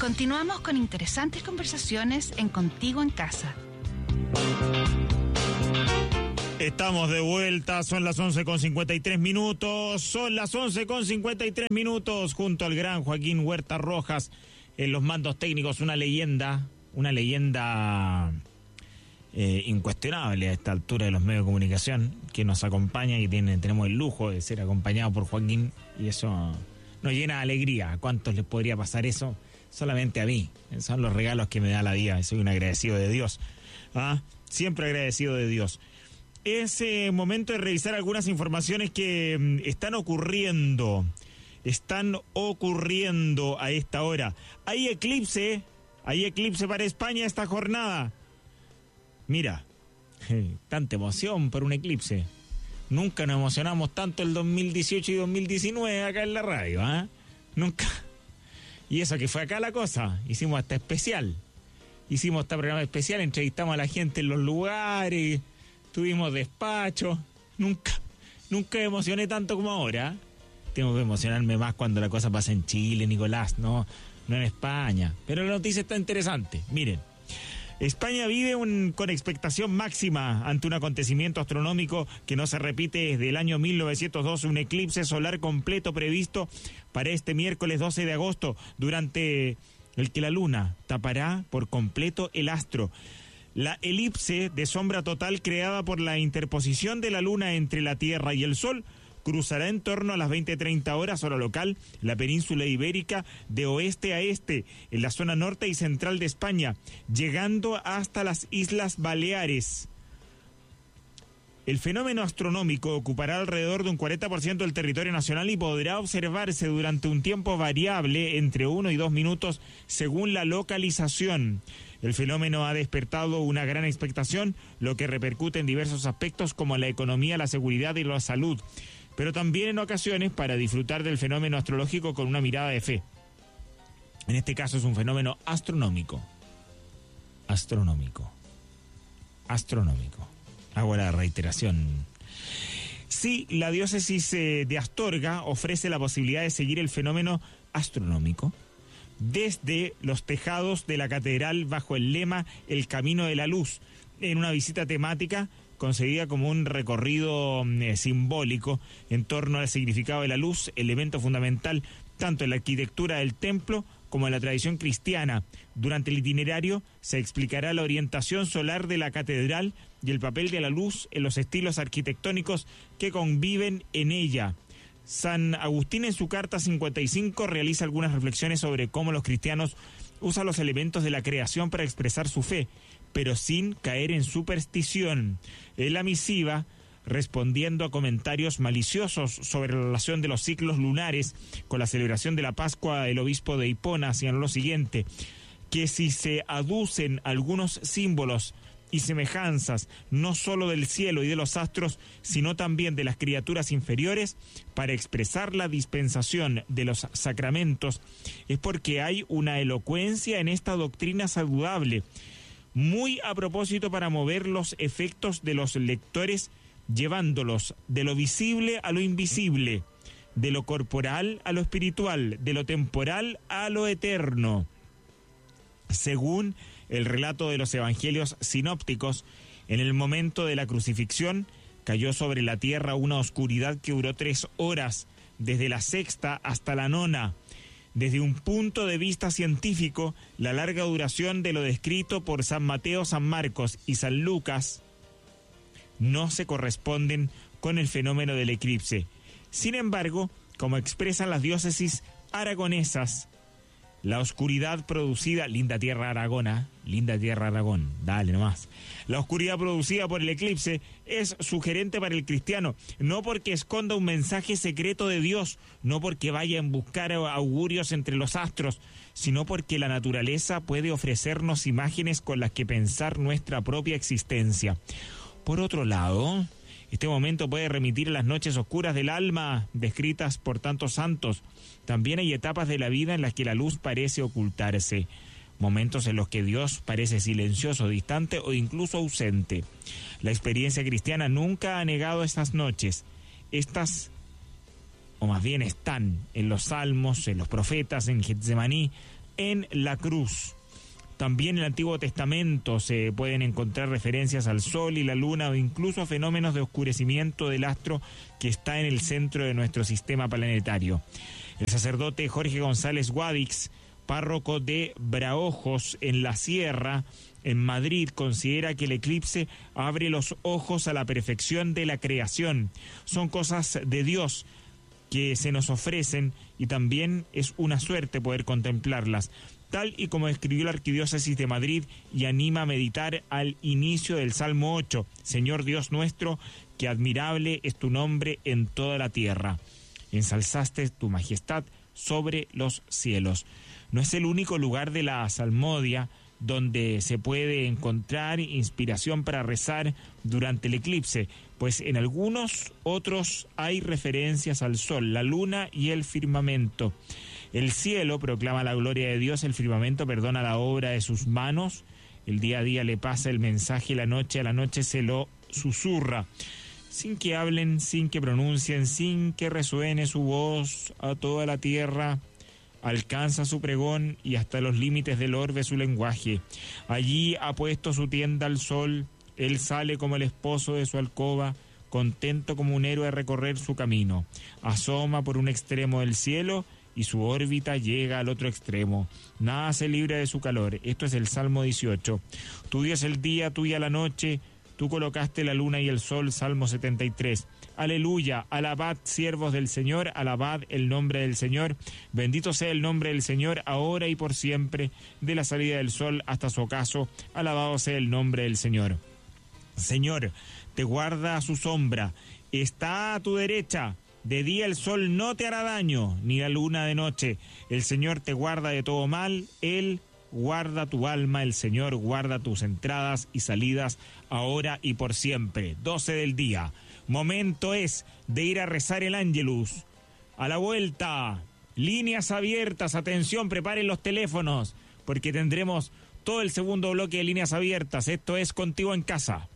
Continuamos con interesantes conversaciones en Contigo en Casa. Estamos de vuelta, son las 11:53 minutos, junto al gran Joaquín Huerta Rojas en los mandos técnicos, una leyenda incuestionable a esta altura de los medios de comunicación, que nos acompaña y tenemos el lujo de ser acompañado por Joaquín, y eso nos llena de alegría. ¿A cuántos les podría pasar eso? Solamente a mí. Son los regalos que me da la vida, soy un agradecido de Dios. Siempre agradecido de Dios. Es momento de revisar algunas informaciones que están ocurriendo a esta hora. Hay eclipse para España esta jornada. Mira, tanta emoción por un eclipse. Nunca nos emocionamos tanto el 2018 y 2019 acá en la radio, Nunca. Y eso que fue acá la cosa, hicimos este programa especial, entrevistamos a la gente en los lugares, tuvimos despacho. Nunca me emocioné tanto como ahora. Tengo que emocionarme más cuando la cosa pasa en Chile, Nicolás, no en España. Pero la noticia está interesante. Miren, España vive con expectación máxima ante un acontecimiento astronómico que no se repite desde el año 1912, un eclipse solar completo previsto para este miércoles 12 de agosto, durante el que la luna tapará por completo el astro. La elipse de sombra total creada por la interposición de la luna entre la Tierra y el Sol cruzará en torno a las 20:30 horas hora local la península ibérica de oeste a este, en la zona norte y central de España, llegando hasta las Islas Baleares. El fenómeno astronómico ocupará alrededor de un 40% del territorio nacional y podrá observarse durante un tiempo variable entre 1 y 2 minutos según la localización. El fenómeno ha despertado una gran expectación, lo que repercute en diversos aspectos como la economía, la seguridad y la salud, pero también en ocasiones para disfrutar del fenómeno astrológico con una mirada de fe. En este caso es un fenómeno astronómico. Hago la reiteración. Sí, la diócesis de Astorga ofrece la posibilidad de seguir el fenómeno astronómico desde los tejados de la catedral bajo el lema El Camino de la Luz, en una visita temática concebida como un recorrido simbólico en torno al significado de la luz, elemento fundamental tanto en la arquitectura del templo como en la tradición cristiana. Durante el itinerario se explicará la orientación solar de la catedral y el papel de la luz en los estilos arquitectónicos que conviven en ella. San Agustín en su carta 55 realiza algunas reflexiones sobre cómo los cristianos usan los elementos de la creación para expresar su fe, pero sin caer en superstición. En la misiva, respondiendo a comentarios maliciosos sobre la relación de los ciclos lunares con la celebración de la Pascua, el obispo de Hipona señaló lo siguiente: que si se aducen algunos símbolos y semejanzas no solo del cielo y de los astros, sino también de las criaturas inferiores, para expresar la dispensación de los sacramentos, es porque hay una elocuencia en esta doctrina saludable, muy a propósito para mover los efectos de los lectores, llevándolos de lo visible a lo invisible, de lo corporal a lo espiritual, de lo temporal a lo eterno. Según el relato de los evangelios sinópticos, en el momento de la crucifixión cayó sobre la tierra una oscuridad que duró 3 horas, desde la 6ª hasta la 9ª. Desde un punto de vista científico, la larga duración de lo descrito por San Mateo, San Marcos y San Lucas no se corresponden con el fenómeno del eclipse. Sin embargo, como expresan las diócesis aragonesas, la oscuridad producida, linda tierra Aragón, dale nomás. La oscuridad producida por el eclipse es sugerente para el cristiano, no porque esconda un mensaje secreto de Dios, no porque vaya en buscar augurios entre los astros, sino porque la naturaleza puede ofrecernos imágenes con las que pensar nuestra propia existencia. Por otro lado, este momento puede remitir a las noches oscuras del alma descritas por tantos santos. También hay etapas de la vida en las que la luz parece ocultarse, momentos en los que Dios parece silencioso, distante o incluso ausente. La experiencia cristiana nunca ha negado estas noches. Estas, o más bien están, en los salmos, en los profetas, en Getsemaní, en la cruz. También en el Antiguo Testamento se pueden encontrar referencias al sol y la luna o incluso a fenómenos de oscurecimiento del astro que está en el centro de nuestro sistema planetario. El sacerdote Jorge González Guadix, párroco de Braojos en la Sierra, en Madrid, considera que el eclipse abre los ojos a la perfección de la creación. Son cosas de Dios que se nos ofrecen y también es una suerte poder contemplarlas, tal y como escribió la Arquidiócesis de Madrid y anima a meditar al inicio del Salmo 8, Señor Dios nuestro, que admirable es tu nombre en toda la tierra. Ensalzaste tu majestad sobre los cielos. No es el único lugar de la salmodia donde se puede encontrar inspiración para rezar durante el eclipse, pues en algunos otros hay referencias al sol, la luna y el firmamento. El cielo proclama la gloria de Dios, el firmamento perdona la obra de sus manos, el día a día le pasa el mensaje, la noche a la noche se lo susurra. Sin que hablen, sin que pronuncien, sin que resuene su voz a toda la tierra, alcanza su pregón y hasta los límites del orbe su lenguaje. Allí ha puesto su tienda al sol, él sale como el esposo de su alcoba, contento como un héroe a recorrer su camino. Asoma por un extremo del cielo y su órbita llega al otro extremo. Nada se libra de su calor. Esto es el Salmo 18. Tuyo es el día, tuya la noche, tú colocaste la luna y el sol, Salmo 73. Aleluya, alabad siervos del Señor, alabad el nombre del Señor. Bendito sea el nombre del Señor, ahora y por siempre, de la salida del sol hasta su ocaso. Alabado sea el nombre del Señor. Señor, te guarda a su sombra, está a tu derecha. De día el sol no te hará daño, ni la luna de noche. El Señor te guarda de todo mal, Él guarda tu alma, el Señor guarda tus entradas y salidas, ahora y por siempre. 12 del día. Momento es de ir a rezar el Ángelus. A la vuelta, líneas abiertas, atención, preparen los teléfonos, porque tendremos todo el segundo bloque de líneas abiertas. Esto es Contigo en Casa.